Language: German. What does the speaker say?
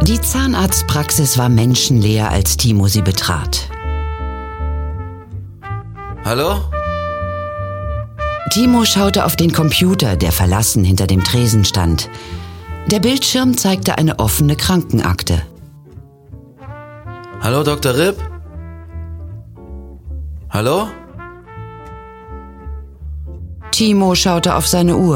Die Zahnarztpraxis war menschenleer, als Timo sie betrat. Hallo? Timo schaute auf den Computer, der verlassen hinter dem Tresen stand. Der Bildschirm zeigte eine offene Krankenakte. Hallo, Dr. Ripp? Hallo? Timo schaute auf seine Uhr.